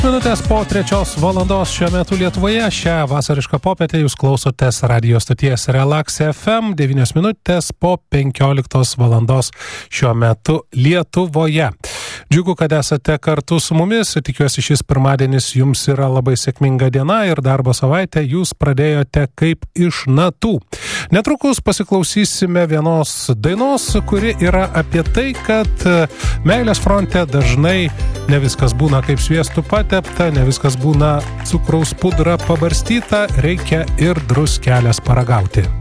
Minutės po 3 valandos šiuo metu Lietuvoje. Šią vasarišką popietę jūs klausotės radio stoties Relax FM, 9 minutės po 15 valandos šiuo metu Lietuvoje. Džiugu, kad esate kartu su mumis. Tikiuosi, šis pirmadienis jums yra labai sėkminga diena ir darbo savaitę jūs pradėjote kaip iš natų. Netrukus pasiklausysime vienos dainos, kuri yra apie tai, kad meilės fronte dažnai ne viskas būna kaip sviestu patepta, ne viskas būna cukraus pudra pabarstyta, reikia ir druskelės paragauti.